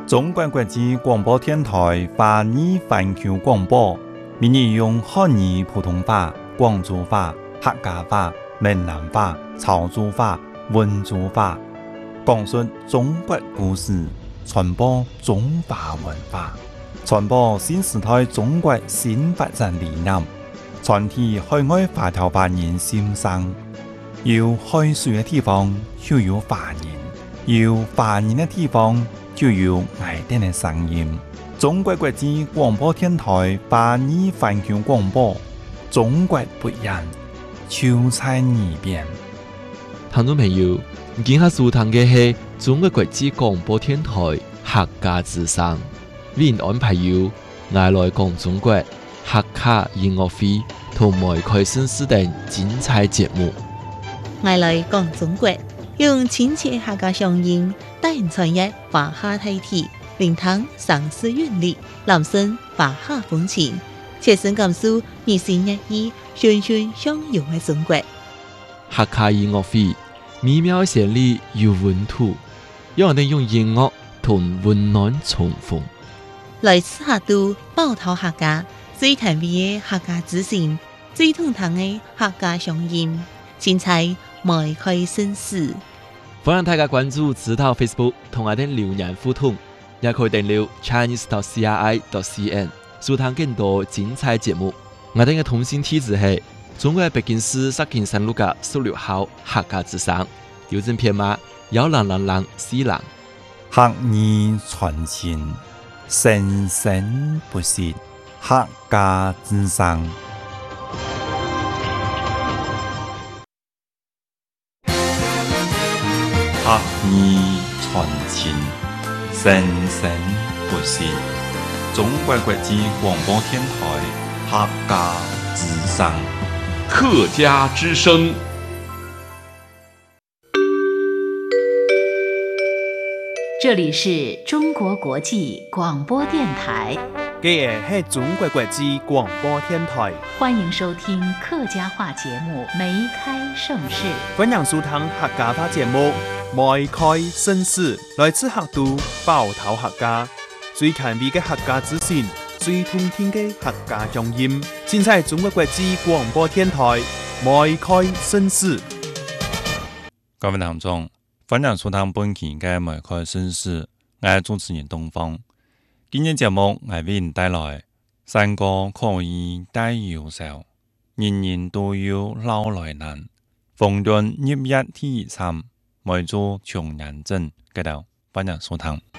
中国国际广播电台华语环球广播，每日用汉语普通话、广州话、客家话、闽南话、潮州话、温州话，讲述中国故事，传播中华文化，传播新时代中国新发展理念，传递海外华侨华人心声。有海水的地方就有华人，有华人的地方就有爱丁的声音。中国国际广播电台华语环球广播，中国不一样，就在耳边。 听众朋友，今下收听嘅係中國國際廣播電台客家之聲，為您安排有愛來講中國客家音樂會同埋開新視等精彩節目。 愛來講中國，用親切客家聲音帶人傳譯華夏大體，聆聽城市韻律，攬聲華夏風情，切身感受熱情熱意、循循相融嘅中國。 客家音樂會美妙旋律有溫度，讓人哋用音樂同溫暖重逢。 來自客都寶島客家最甜美嘅客家之聲，最通透嘅客家聲音，精彩邁開新事。 歡迎大家關注指導 Facebook 同我哋留言互動，也可以訂閱 chinese.cri.cn 收聽更多精彩節目。我哋嘅通訊地址係中國北京市石景山路嘅16號客家之聲，郵政編碼10004 客語傳情，生生不息，客家之聲。客語傳情，生生不息。中國國際廣播電台客家之聲。 客家之聲。 這裡是中國國際廣播電台。 這是中國國際廣播電台。 歡迎收聽客家話節目《梅開盛世》。 歡迎收聽客家話節目《梅開盛世》，來自客都寶島客家，最甜美嘅客家之聲，最動聽嘅客家聲音，盡在中國國際廣播電台《梅開盛世》。 各位聽眾，歡迎收聽本期嘅《梅開盛世》，我係主持人東方。今日節目我為您帶來山歌可以帶憂愁，人人都有老來難，逢潤入一天參，梅州窮人鎮，繼續歡迎收聽。